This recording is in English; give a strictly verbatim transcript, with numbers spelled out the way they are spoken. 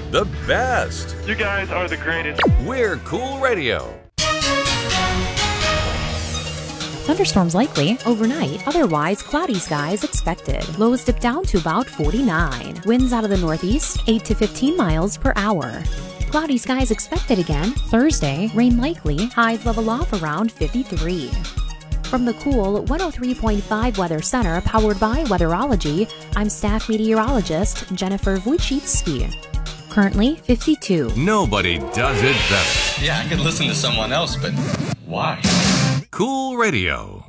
The best. You guys are the greatest. We're Cool Radio. Thunderstorms likely overnight, otherwise cloudy skies expected. Lows dip down to about forty-nine. Winds out of the northeast, eight to fifteen miles per hour. Cloudy skies expected again. Thursday, rain likely, highs level off around fifty-three. From the Cool one oh three point five Weather Center, powered by Weatherology, I'm staff meteorologist Jennifer Wojcicki. Currently fifty-two. Nobody does it better. Yeah, I could listen to someone else, but why? Cool Radio.